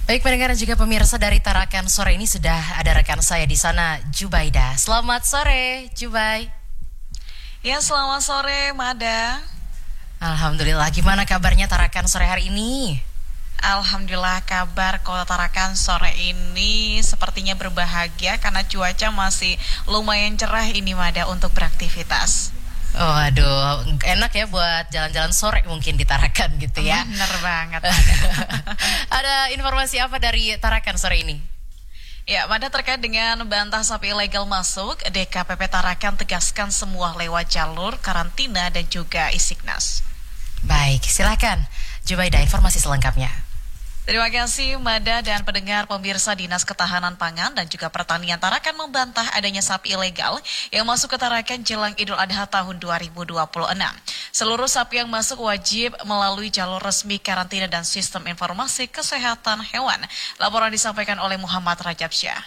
Baik pendengar dan juga pemirsa dari Tarakan sore ini sudah ada rekan saya di sana, Jubaida. Selamat sore, Jubai. Ya, selamat sore, Mada. Alhamdulillah, gimana kabarnya Tarakan sore hari ini? Alhamdulillah, kabar Kota Tarakan sore ini sepertinya berbahagia karena cuaca masih lumayan cerah ini, Mada, untuk beraktivitas. Oh aduh, enak ya buat jalan-jalan sore mungkin di Tarakan gitu ya. Bener banget. Ada informasi apa dari Tarakan sore ini? Ya, Mada, terkait dengan bantah sapi ilegal masuk, DKPP Tarakan tegaskan semua lewat jalur karantina dan juga Isiknas. Baik, silakan Jubaida informasi selengkapnya. Terima kasih Mada dan pendengar. Pemirsa, Dinas Ketahanan Pangan dan juga Pertanian Tarakan membantah adanya sapi ilegal yang masuk ke Tarakan jelang Idul Adha tahun 2026. Seluruh sapi yang masuk wajib melalui jalur resmi karantina dan sistem informasi kesehatan hewan. Laporan disampaikan oleh Muhammad Rajab Syah.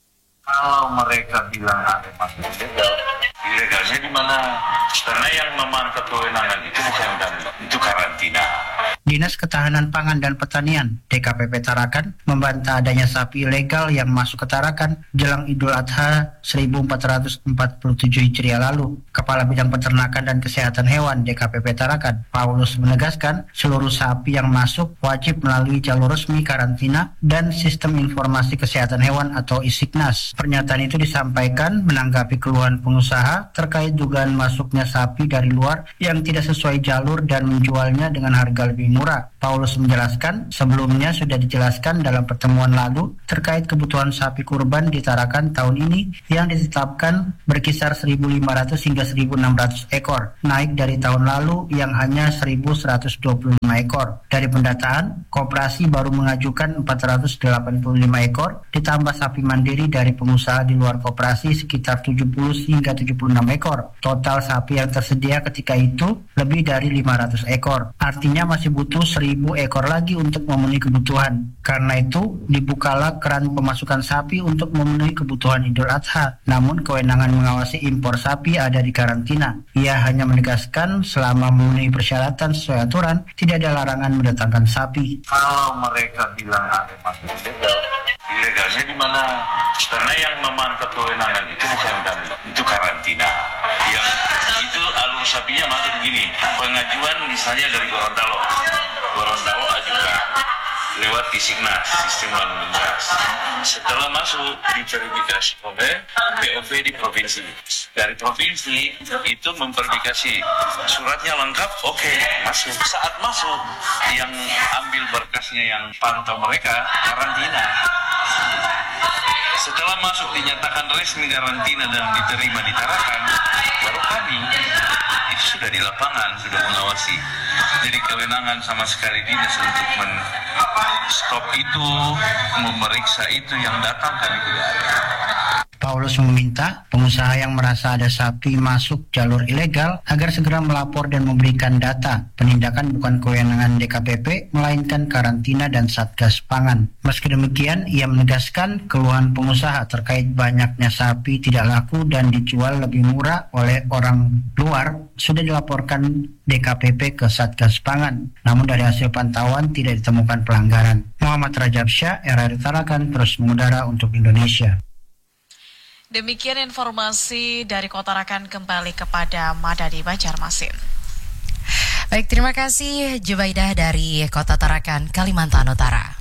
Kalau mereka bilang ada masuk ilegal, ilegalnya di mana? Karena yang memantau kewenangan itu bukan kami, itu karantina. Dinas Ketahanan Pangan dan Pertanian (DKPP) Tarakan membantah adanya sapi ilegal yang masuk ke Tarakan jelang Idul Adha 1447 Hijriah lalu. Kepala Bidang Peternakan dan Kesehatan Hewan DKPP Tarakan, Paulus, menegaskan seluruh sapi yang masuk wajib melalui jalur resmi karantina dan sistem informasi kesehatan hewan atau Isiknas. Pernyataan itu disampaikan menanggapi keluhan pengusaha terkait dugaan masuknya sapi dari luar yang tidak sesuai jalur dan menjualnya dengan harga lebih murah. Paulus menjelaskan sebelumnya sudah dijelaskan dalam pertemuan lalu terkait kebutuhan sapi kurban di Tarakan tahun ini yang ditetapkan berkisar 1.500 hingga 1.600 ekor, naik dari tahun lalu yang hanya 1.125 ekor. Dari pendataan, koperasi baru mengajukan 485 ekor, ditambah sapi mandiri dari pengusaha di luar koperasi sekitar 70 hingga 76 ekor. Total sapi yang tersedia ketika itu lebih dari 500 ekor. Artinya masih butuh 1.000 ekor lagi untuk memenuhi kebutuhan. Karena itu, dibukalah keran pemasukan sapi untuk memenuhi kebutuhan Idul Adha. Namun, kewenangan mengawasi impor sapi ada di karantina. Ia hanya menegaskan selama memenuhi persyaratan sesuai aturan, tidak ada larangan mendatangkan sapi. Kalau mereka bilang ada masuk ilegal, ilegalnya di mana? Karena yang memantau kewenangan itu bukan kami, itu karantina. Yang itu alur sapinya masuk begini, pengajuan misalnya dari Gorontalo ajukan lewat Isiknas, sistem lalu lintas. Setelah masuk diverifikasi oleh BOP di provinsi. Dari provinsi itu memverifikasi suratnya lengkap, oke, masuk. Saat masuk yang ambil berkasnya yang pantau mereka karantina. Setelah masuk dinyatakan resmi karantina dan diterima di Tarakan, baru kami itu sudah di lapangan, sudah mengawasi. Jadi kewenangan sama sekali dinas untuk stop itu, memeriksa itu yang datang kami tidak ada. Paulus meminta pengusaha yang merasa ada sapi masuk jalur ilegal agar segera melapor dan memberikan data. Penindakan bukan kewenangan DKPP, melainkan karantina dan Satgas Pangan. Meski demikian, ia menegaskan keluhan pengusaha terkait banyaknya sapi tidak laku dan dijual lebih murah oleh orang luar sudah dilaporkan DKPP ke Satgas Pangan. Namun dari hasil pantauan tidak ditemukan pelanggaran. Muhammad Rajab Syah, RRI Tarakan, terus mengudara untuk Indonesia. Demikian informasi dari Kota Tarakan, kembali kepada Madadi Banjarmasin. Baik, terima kasih Jubaidah dari Kota Tarakan, Kalimantan Utara.